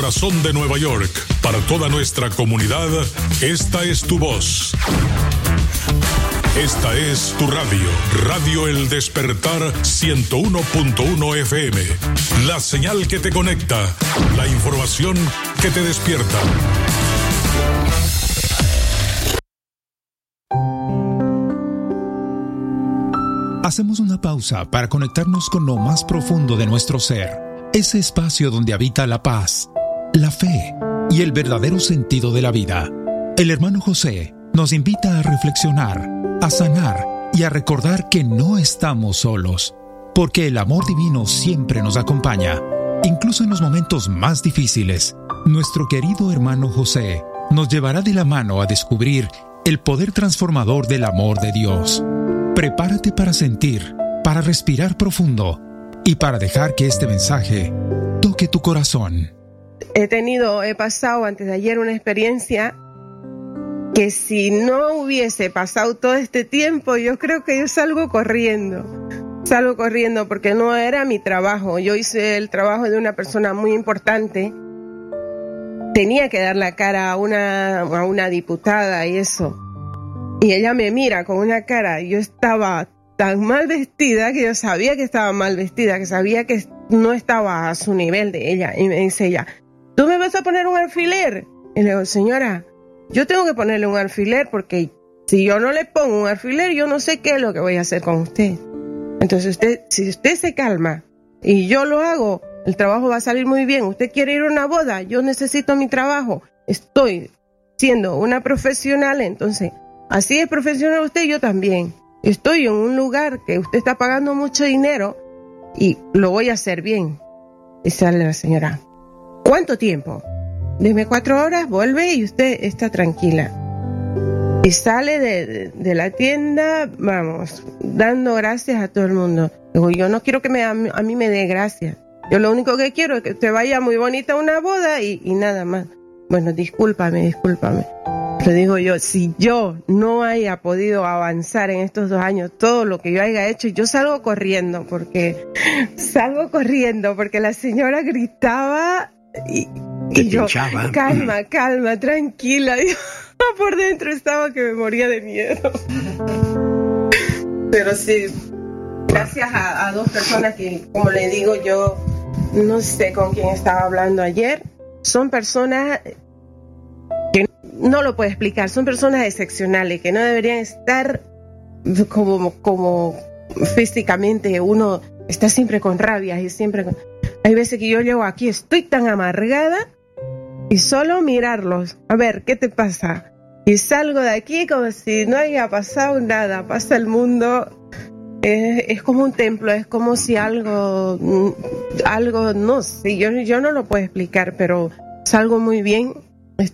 Corazón de Nueva York, para toda nuestra comunidad, esta es tu voz. Esta es tu radio, Radio El Despertar 101.1 FM. La señal que te conecta, la información que te despierta. Hacemos una pausa para conectarnos con lo más profundo de nuestro ser, ese espacio donde habita la paz, la fe y el verdadero sentido de la vida. El hermano José nos invita a reflexionar, a sanar y a recordar que no estamos solos, porque el amor divino siempre nos acompaña, incluso en los momentos más difíciles. Nuestro querido hermano José nos llevará de la mano a descubrir el poder transformador del amor de Dios. Prepárate para sentir, para respirar profundo y para dejar que este mensaje toque tu corazón. He pasado antes de ayer una experiencia que si no hubiese pasado todo este tiempo, yo creo que yo salgo corriendo porque no era mi trabajo. Yo hice el trabajo de una persona muy importante. Tenía que dar la cara a una diputada y eso. Y ella me mira con una cara, yo estaba tan mal vestida que yo sabía que estaba mal vestida, que sabía que no estaba a su nivel de ella. Y me dice ella, ¿tú me vas a poner un alfiler? Y le digo, señora, yo tengo que ponerle un alfiler porque si yo no le pongo un alfiler, yo no sé qué es lo que voy a hacer con usted. Entonces si usted se calma y yo lo hago, el trabajo va a salir muy bien. Usted quiere ir a una boda, yo necesito mi trabajo. Estoy siendo una profesional, entonces, así es profesional usted, yo también. Estoy en un lugar que usted está pagando mucho dinero y lo voy a hacer bien. Y sale la señora, ¿cuánto tiempo? Deme 4 horas, vuelve y usted está tranquila. Y sale de la tienda, vamos, dando gracias a todo el mundo. Digo, yo no quiero que a mí me dé gracias. Yo lo único que quiero es que usted vaya muy bonita a una boda y nada más. Bueno, discúlpame. Pero digo yo, si yo no haya podido avanzar en estos 2 años todo lo que yo haya hecho, yo salgo corriendo porque la señora gritaba y yo, calma, tranquila. Yo, por dentro estaba que me moría de miedo. Pero sí, gracias a 2 personas que, como le digo, yo no sé con quién estaba hablando ayer. Son personas que no lo puedo explicar, son personas excepcionales que no deberían estar como físicamente. Uno está siempre con rabia y hay veces que yo llego aquí, estoy tan amargada y solo mirarlos, a ver, ¿qué te pasa? Y salgo de aquí como si no haya pasado nada. Pasa el mundo, es como un templo, es como si algo no sé, yo no lo puedo explicar, pero salgo muy bien.